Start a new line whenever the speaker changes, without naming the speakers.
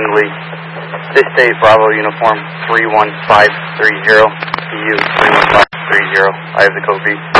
Lee. This state Bravo Uniform 31530, EU 31530. I have the code B.